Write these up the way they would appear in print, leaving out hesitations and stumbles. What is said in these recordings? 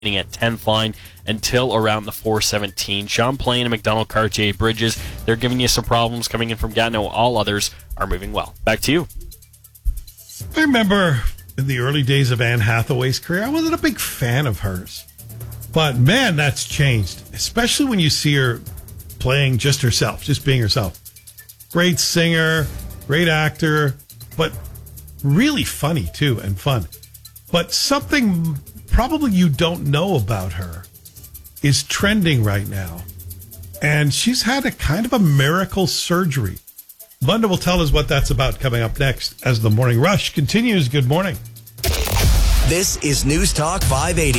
at 10th line until around the 417. Champlain and McDonald Cartier Bridges, they're giving you some problems coming in from Gatineau. All others are moving well. Back to you. I remember in the early days of Anne Hathaway's career, I wasn't a big fan of hers. But man, that's changed, especially when you see her playing just herself, just being herself. Great singer, great actor, but really funny too and fun. But something probably you don't know about her is trending right now. And she's had a kind of a miracle surgery. Bunda will tell us what that's about coming up next as the Morning Rush continues. Good morning. This is News Talk 580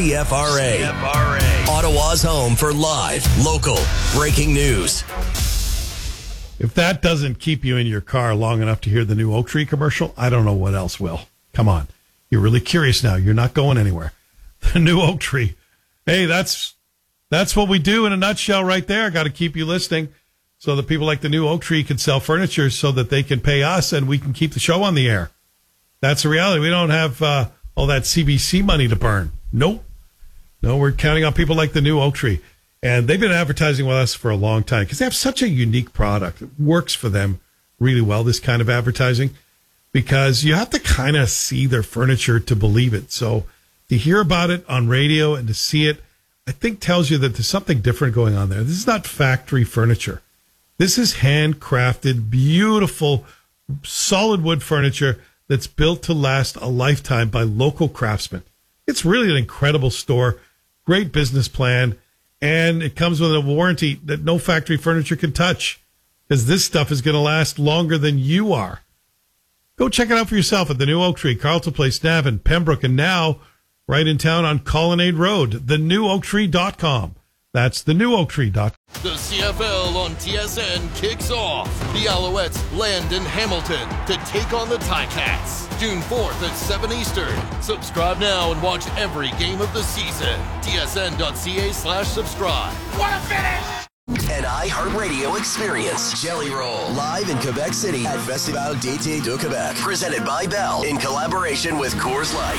CFRA. Ottawa's home for live, local, breaking news. If that doesn't keep you in your car long enough to hear the new Oak Tree commercial, I don't know what else will. Come on. You're really curious now. You're not going anywhere. The new Oak Tree. Hey, that's what we do in a nutshell right there. Got to keep you listening so that people like the new Oak Tree can sell furniture so that they can pay us and we can keep the show on the air. That's the reality. We don't have all that CBC money to burn. Nope. No, we're counting on people like the new Oak Tree. And they've been advertising with us for a long time because they have such a unique product. It works for them really well, this kind of advertising, because you have to kind of see their furniture to believe it. So to hear about it on radio and to see it, I think tells you that there's something different going on there. This is not factory furniture. This is handcrafted, beautiful, solid wood furniture that's built to last a lifetime by local craftsmen. It's really an incredible store, great business plan, and it comes with a warranty that no factory furniture can touch because this stuff is going to last longer than you are. Go check it out for yourself at the new Oak Tree, Carleton Place, Navan, Pembroke, and now right in town on Colonnade Road, thenewOaktree.com. That's thenewOaktree.com. The CFL on TSN kicks off. The Alouettes land in Hamilton to take on the Ticats. June 4th at 7 Eastern. Subscribe now and watch every game of the season. tsn.ca/subscribe. What a finish! An iHeartRadio experience. Jelly Roll. Live in Quebec City at Festival d'été de Québec. Presented by Bell in collaboration with Coors Light.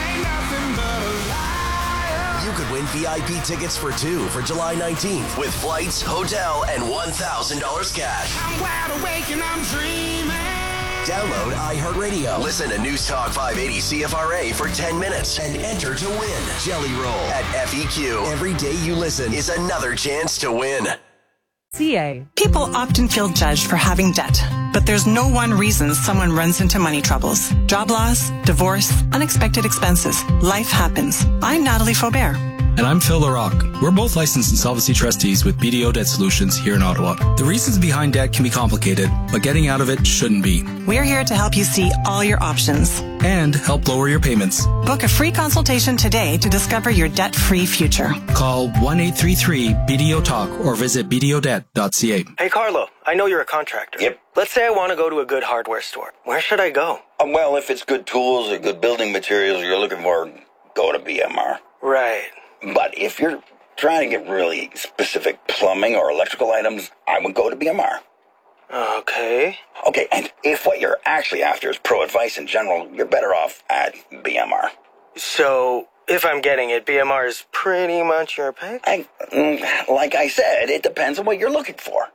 You could win VIP tickets for two for July 19th with flights, hotel, and $1,000 cash. I'm wide awake and I'm dreaming. Download iHeartRadio. Listen to News Talk 580 CFRA for 10 minutes and enter to win. Jelly Roll at FEQ. Every day you listen is another chance to win. People often feel judged for having debt, but there's no one reason someone runs into money troubles. Job loss, divorce, unexpected expenses. Life happens. I'm Natalie Faubert. And I'm Phil LaRocque. We're both licensed insolvency trustees with BDO Debt Solutions here in Ottawa. The reasons behind debt can be complicated, but getting out of it shouldn't be. We're here to help you see all your options and help lower your payments. Book a free consultation today to discover your debt-free future. Call 1-833-BDO-TALK or visit bdodebt.ca. Hey, Carlo, I know you're a contractor. Yep. Let's say I want to go to a good hardware store. Where should I go? Well, if it's good tools or good building materials you're looking for, go to BMR. Right. But if you're trying to get really specific plumbing or electrical items, I would go to BMR. Okay. Okay, and if what you're actually after is pro advice in general, you're better off at BMR. So, if I'm getting it, BMR is pretty much your pick? Like I said, it depends on what you're looking for.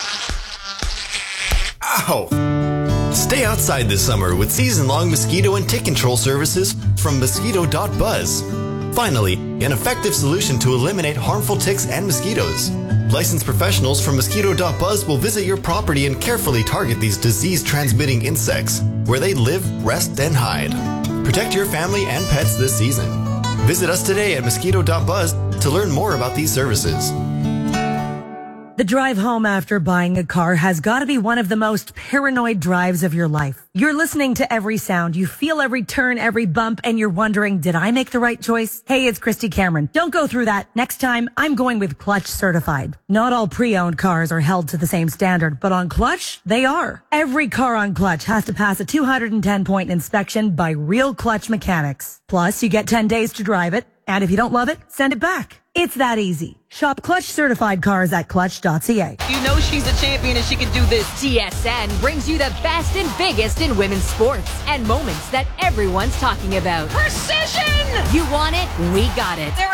Ow! Stay outside this summer with season-long mosquito and tick control services from Mosquito.buzz. Finally, an effective solution to eliminate harmful ticks and mosquitoes. Licensed professionals from Mosquito.buzz will visit your property and carefully target these disease-transmitting insects, where they live, rest, and hide. Protect your family and pets this season. Visit us today at Mosquito.buzz to learn more about these services. The drive home after buying a car has got to be one of the most paranoid drives of your life. You're listening to every sound. You feel every turn, every bump, and you're wondering, did I make the right choice? Hey, it's Christy Cameron. Don't go through that. Next time, I'm going with Clutch Certified. Not all pre-owned cars are held to the same standard, but on Clutch, they are. Every car on Clutch has to pass a 210-point inspection by real Clutch mechanics. Plus, you get 10 days to drive it, and if you don't love it, send it back. It's that easy. Shop Clutch certified cars at clutch.ca. You know she's a champion and she can do this. TSN brings you the best and biggest in women's sports and moments that everyone's talking about. Precision! You want it? We got it.